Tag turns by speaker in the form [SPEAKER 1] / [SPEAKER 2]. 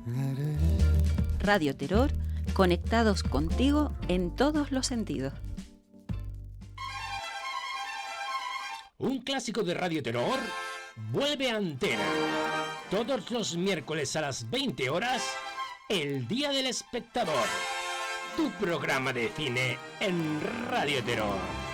[SPEAKER 1] Radio Terror, conectados contigo en todos los sentidos.
[SPEAKER 2] Un clásico de Radio Terror vuelve a antena. Todos los miércoles a las 20 horas, El Día del Espectador. Tu programa de cine en Radio Terror.